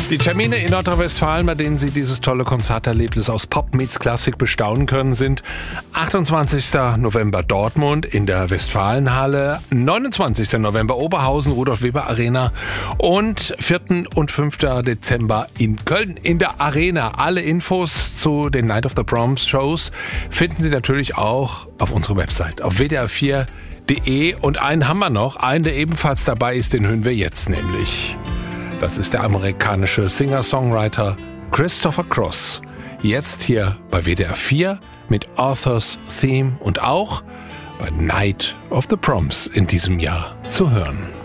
Die Termine in Nordrhein-Westfalen, bei denen Sie dieses tolle Konzerterlebnis aus Pop meets Klassik bestaunen können, sind 28. November Dortmund in der Westfalenhalle, 29. November Oberhausen, Rudolf-Weber-Arena und 4. und 5. Dezember in Köln in der Arena. Alle Infos zu den Night of the Proms Shows finden Sie natürlich auch auf unserer Website, auf wdr4.de. Und einen haben wir noch, einen, der ebenfalls dabei ist, den hören wir jetzt nämlich. Das ist der amerikanische Singer-Songwriter Christopher Cross. Jetzt hier bei WDR 4 mit Arthur's Theme und auch bei Night of the Proms in diesem Jahr zu hören.